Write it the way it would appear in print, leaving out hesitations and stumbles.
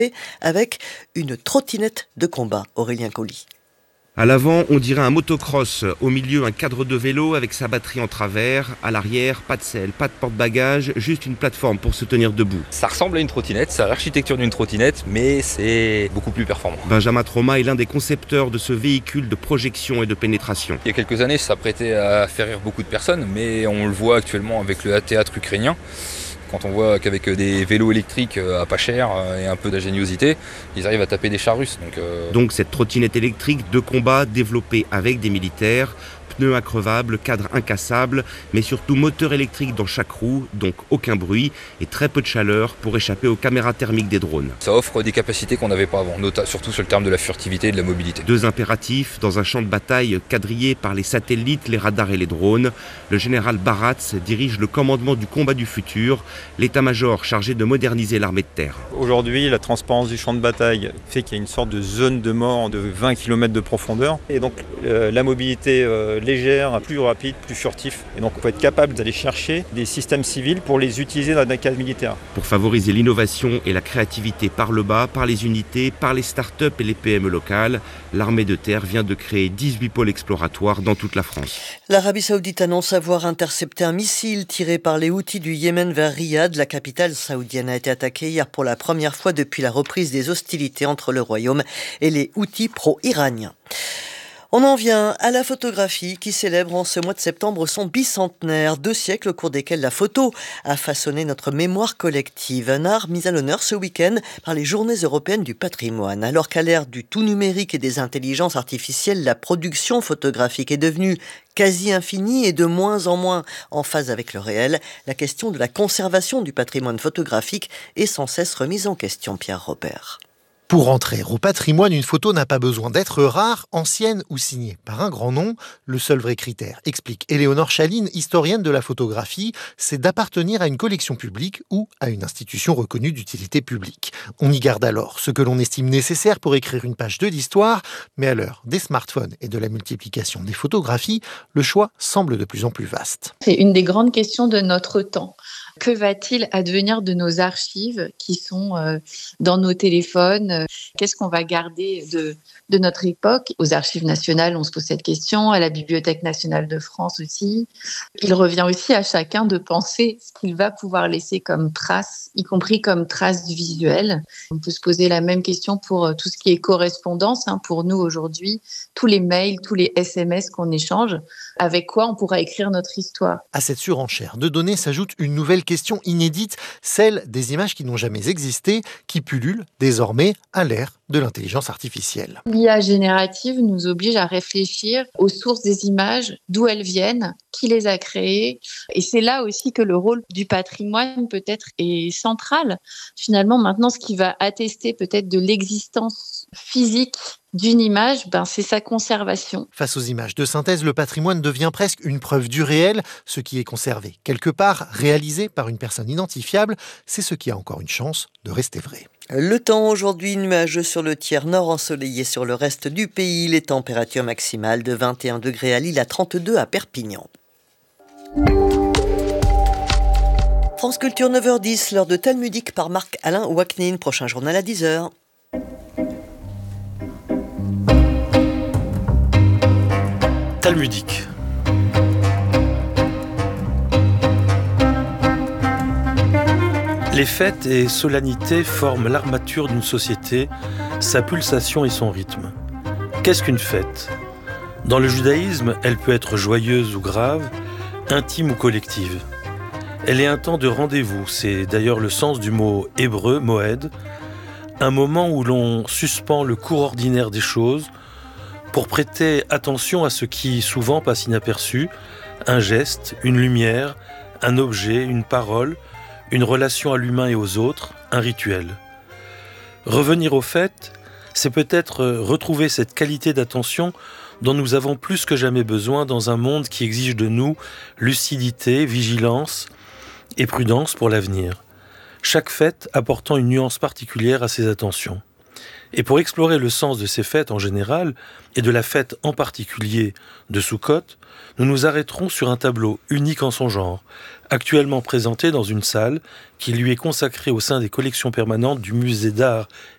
avec une trottinette de combat. Aurélien Colli. À l'avant, on dirait un motocross. Au milieu, un cadre de vélo avec sa batterie en travers. À l'arrière, pas de selle, pas de porte-bagages, juste une plateforme pour se tenir debout. Ça ressemble à une trottinette, c'est l'architecture d'une trottinette, mais c'est beaucoup plus performant. Benjamin Trauma est l'un des concepteurs de ce véhicule de projection et de pénétration. Il y a quelques années, ça prêtait à faire rire beaucoup de personnes, mais on le voit actuellement avec le théâtre ukrainien. Quand on voit qu'avec des vélos électriques à pas cher et un peu d'ingéniosité, ils arrivent à taper des chars russes. Donc cette trottinette électrique de combat développée avec des militaires, pneus increvables, cadre incassable, mais surtout moteur électrique dans chaque roue, donc aucun bruit et très peu de chaleur pour échapper aux caméras thermiques des drones. Ça offre des capacités qu'on n'avait pas avant, surtout sur le terme de la furtivité et de la mobilité. Deux impératifs dans un champ de bataille quadrillé par les satellites, les radars et les drones. Le général Baratz dirige le commandement du combat du futur, l'état-major chargé de moderniser l'armée de terre. Aujourd'hui, la transparence du champ de bataille fait qu'il y a une sorte de zone de mort de 20 km de profondeur. Et donc la mobilité légère, plus rapide, plus furtif. Et donc on peut être capable d'aller chercher des systèmes civils pour les utiliser dans un cadre militaire. Pour favoriser l'innovation et la créativité par le bas, par les unités, par les start-up et les PME locales, l'armée de terre vient de créer 18 pôles exploratoires dans toute la France. L'Arabie Saoudite annonce avoir intercepté un missile tiré par les Houthis du Yémen vers Riyad. La capitale saoudienne a été attaquée hier pour la première fois depuis la reprise des hostilités entre le royaume et les Houthis pro-iraniens. On en vient à la photographie qui célèbre en ce mois de septembre son bicentenaire, 2 siècles au cours desquels la photo a façonné notre mémoire collective. Un art mis à l'honneur ce week-end par les Journées européennes du patrimoine. Alors qu'à l'ère du tout numérique et des intelligences artificielles, la production photographique est devenue quasi infinie et de moins en phase avec le réel, la question de la conservation du patrimoine photographique est sans cesse remise en question. Pierre Robert. Pour entrer au patrimoine, une photo n'a pas besoin d'être rare, ancienne ou signée par un grand nom. Le seul vrai critère, explique Éléonore Chaline, historienne de la photographie, c'est d'appartenir à une collection publique ou à une institution reconnue d'utilité publique. On y garde alors ce que l'on estime nécessaire pour écrire une page de l'histoire, mais à l'heure des smartphones et de la multiplication des photographies, le choix semble de plus en plus vaste. C'est une des grandes questions de notre temps. Que va-t-il advenir de nos archives qui sont dans nos téléphones ? Qu'est-ce qu'on va garder de notre époque ? Aux archives nationales, on se pose cette question, à la Bibliothèque nationale de France aussi. Il revient aussi à chacun de penser ce qu'il va pouvoir laisser comme trace, y compris comme trace visuelle. On peut se poser la même question pour tout ce qui est correspondance. Pour nous aujourd'hui, tous les mails, tous les SMS qu'on échange, avec quoi on pourra écrire notre histoire. À cette surenchère de données s'ajoute une nouvelle question inédite, celle des images qui n'ont jamais existé, qui pullulent désormais à l'ère de l'intelligence artificielle. L'IA générative nous oblige à réfléchir aux sources des images, d'où elles viennent, qui les a créées. Et c'est là aussi que le rôle du patrimoine peut-être est central. Finalement, maintenant, ce qui va attester peut-être de l'existence physique d'une image, c'est sa conservation. Face aux images de synthèse, le patrimoine devient presque une preuve du réel. Ce qui est conservé quelque part, réalisé par une personne identifiable, c'est ce qui a encore une chance de rester vrai. Le temps aujourd'hui nuageux sur le tiers nord, ensoleillé sur le reste du pays. Les températures maximales de 21 degrés à Lille à 32 à Perpignan. France Culture 9h10, l'heure de Talmudique par Marc-Alain Waknin. Prochain journal à 10h. Talmudique. Les fêtes et solennités forment l'armature d'une société, sa pulsation et son rythme. Qu'est-ce qu'une fête ? Dans le judaïsme, elle peut être joyeuse ou grave, intime ou collective. Elle est un temps de rendez-vous, c'est d'ailleurs le sens du mot hébreu, moed, un moment où l'on suspend le cours ordinaire des choses pour prêter attention à ce qui souvent passe inaperçu, un geste, une lumière, un objet, une parole, une relation à l'humain et aux autres, un rituel. Revenir aux fêtes, c'est peut-être retrouver cette qualité d'attention dont nous avons plus que jamais besoin dans un monde qui exige de nous lucidité, vigilance et prudence pour l'avenir. Chaque fête apportant une nuance particulière à ses attentions. Et pour explorer le sens de ces fêtes en général, et de la fête en particulier de Soukhot, nous nous arrêterons sur un tableau unique en son genre, actuellement présenté dans une salle qui lui est consacrée au sein des collections permanentes du Musée d'art